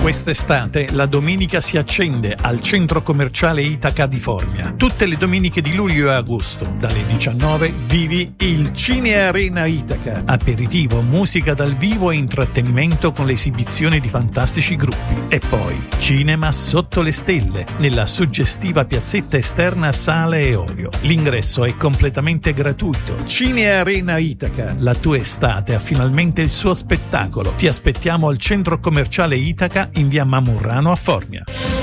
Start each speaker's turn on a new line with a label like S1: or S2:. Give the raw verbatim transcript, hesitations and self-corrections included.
S1: Quest'estate la domenica si accende al centro commerciale Itaca di Formia. Tutte le domeniche di luglio e agosto, dalle diciannove, vivi il Cine Arena Itaca. Aperitivo, musica dal vivo e intrattenimento con l'esibizione di fantastici gruppi. E poi cinema sotto le stelle, nella suggestiva piazzetta esterna Sale Eolio. L'ingresso è completamente gratuito. Cine Arena Itaca, la tua estate ha finalmente il suo spettacolo. Ti aspettiamo al centro commerciale Itaca in via Mamurrano a Formia.